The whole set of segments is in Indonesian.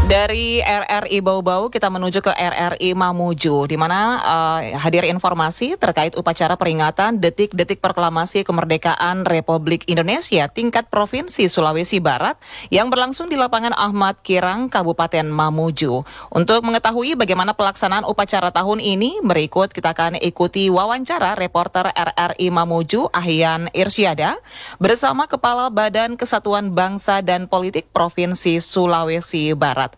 Dari RRI Bau-Bau kita menuju ke RRI Mamuju, di mana hadir informasi terkait upacara peringatan detik-detik proklamasi kemerdekaan Republik Indonesia tingkat Provinsi Sulawesi Barat yang berlangsung di lapangan Ahmad Kirang, Kabupaten Mamuju. Untuk mengetahui bagaimana pelaksanaan upacara tahun ini, berikut kita akan ikuti wawancara reporter RRI Mamuju Ahyan Irsyada bersama Kepala Badan Kesatuan Bangsa dan Politik Provinsi Sulawesi Barat.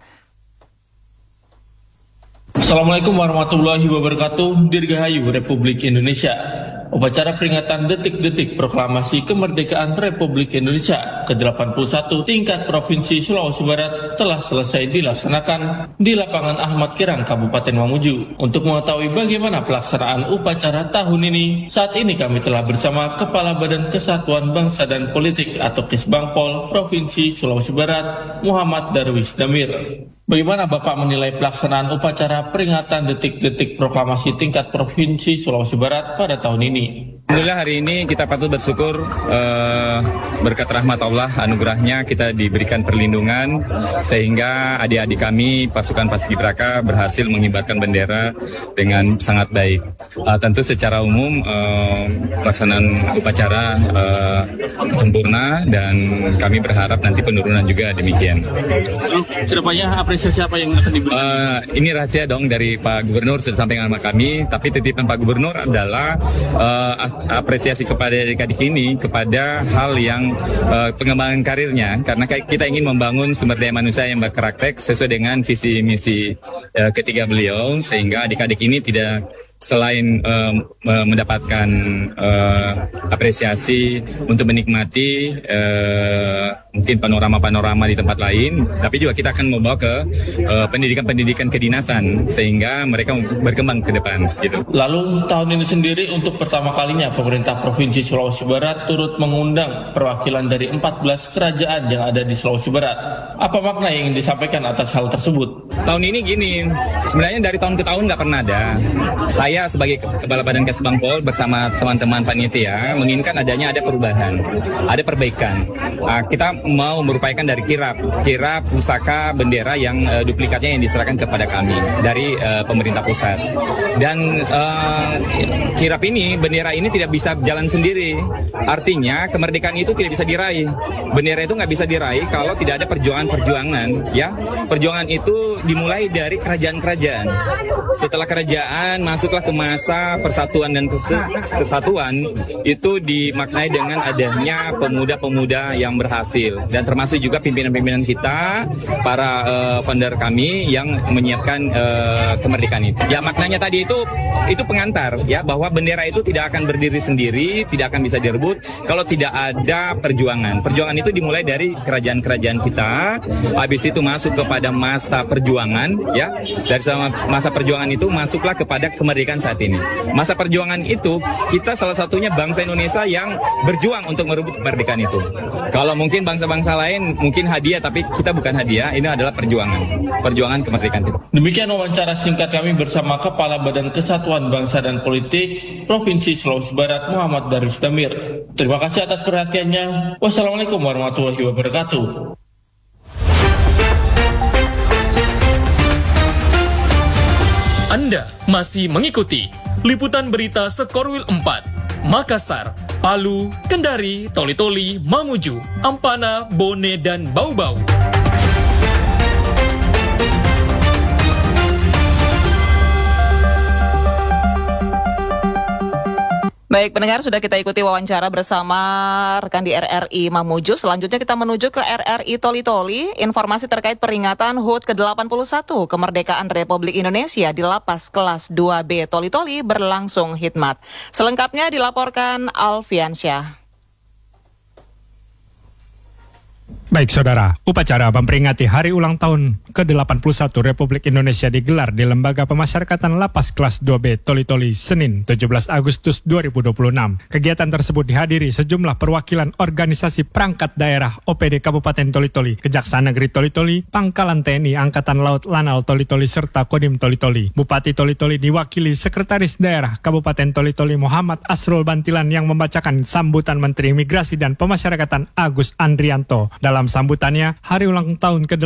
Assalamualaikum warahmatullahi wabarakatuh. Dirgahayu Republik Indonesia. Upacara peringatan detik-detik proklamasi kemerdekaan Republik Indonesia ke-81 tingkat Provinsi Sulawesi Barat telah selesai dilaksanakan di lapangan Ahmad Kirang, Kabupaten Mamuju. Untuk mengetahui bagaimana pelaksanaan upacara tahun ini, saat ini kami telah bersama Kepala Badan Kesatuan Bangsa dan Politik atau Kesbangpol Provinsi Sulawesi Barat, Muhammad Darwis Damir. Bagaimana Bapak menilai pelaksanaan upacara peringatan detik-detik proklamasi tingkat Provinsi Sulawesi Barat pada tahun ini? Alhamdulillah hari ini kita patut bersyukur berkat rahmat Allah, anugerahnya kita diberikan perlindungan sehingga adik-adik kami pasukan Paskibraka berhasil mengibarkan bendera dengan sangat baik. Tentu secara umum pelaksanaan upacara sempurna dan kami berharap nanti penurunan juga demikian. Sudah banyak apresiasi apa yang akan diberikan? Ini rahasia dong dari Pak Gubernur sudah sampaikan sama kami, tapi titipan Pak Gubernur adalah apresiasi kepada adik-adik ini kepada hal yang pengembangan karirnya, karena kita ingin membangun sumber daya manusia yang berkarakter sesuai dengan visi misi ketiga beliau, sehingga adik-adik ini tidak selain mendapatkan apresiasi untuk menikmati mungkin panorama-panorama di tempat lain, tapi juga kita akan membawa ke pendidikan-pendidikan kedinasan sehingga mereka berkembang ke depan gitu. Lalu tahun ini sendiri untuk pertama kalinya pemerintah Provinsi Sulawesi Barat turut mengundang perwakilan dari 14 kerajaan yang ada di Sulawesi Barat. Apa makna yang ingin disampaikan atas hal tersebut? Tahun ini gini, sebenarnya dari tahun ke tahun nggak pernah ada. Saya sebagai Kepala Badan Kesbangpol bersama teman-teman panitia menginginkan adanya ada perubahan, ada perbaikan. Kita mau merupakan dari kirap, pusaka, bendera yang duplikatnya yang diserahkan kepada kami dari pemerintah pusat. Dan kirap ini, bendera ini tidak bisa jalan sendiri. Artinya kemerdekaan itu tidak bisa diraih. Bendera itu nggak bisa diraih kalau tidak ada perjuangan-perjuangan. Ya, perjuangan itu dimulai dari kerajaan-kerajaan. Setelah kerajaan masuklah ke masa persatuan dan kesatuan, itu dimaknai dengan adanya pemuda-pemuda yang berhasil, dan termasuk juga pimpinan-pimpinan kita, para founder kami yang menyiapkan kemerdekaan itu. Ya, maknanya tadi itu pengantar ya, bahwa bendera itu tidak akan berdiri sendiri, tidak akan bisa direbut kalau tidak ada perjuangan. Perjuangan itu dimulai dari kerajaan-kerajaan kita, habis itu masuk kepada masa perjuangan ya. Dari masa perjuangan itu masuklah kepada kemerdekaan saat ini. Masa perjuangan itu kita salah satunya bangsa Indonesia yang berjuang untuk merebut kemerdekaan itu. Kalau mungkin bangsa-bangsa lain mungkin hadiah, tapi kita bukan hadiah, ini adalah perjuangan kemerdekaan itu. Demikian wawancara singkat kami bersama Kepala Badan Kesatuan Bangsa dan Politik Provinsi Sulawesi Barat, Muhammad Darwis Damir. Terima kasih atas perhatiannya. Wassalamualaikum warahmatullahi wabarakatuh. Anda masih mengikuti liputan berita Sekorwil 4, Makassar, Palu, Kendari, Toli-Toli, Mamuju, Ampana, Bone, dan Bau-Bau. Baik, pendengar, sudah kita ikuti wawancara bersama rekan di RRI Mamuju. Selanjutnya kita menuju ke RRI Toli-Toli. Informasi terkait peringatan HUT ke-81 kemerdekaan Republik Indonesia di Lapas Kelas 2B Toli-Toli berlangsung hikmat. Selengkapnya dilaporkan Alfiansyah. Baik saudara, upacara memperingati hari ulang tahun ke-81 Republik Indonesia digelar di Lembaga Pemasyarakatan Lapas Kelas 2B Toli-Toli Senin 17 Agustus 2026. Kegiatan tersebut dihadiri sejumlah perwakilan organisasi perangkat daerah OPD Kabupaten Toli-Toli, Kejaksaan Negeri Toli-Toli, Pangkalan TNI Angkatan Laut Lanal Toli-Toli serta Kodim Toli-Toli. Bupati Toli-Toli diwakili Sekretaris Daerah Kabupaten Toli-Toli Muhammad Asrul Bantilan yang membacakan sambutan Menteri Imigrasi dan Pemasyarakatan Agus Andrianto. Dalam sambutannya, hari ulang tahun ke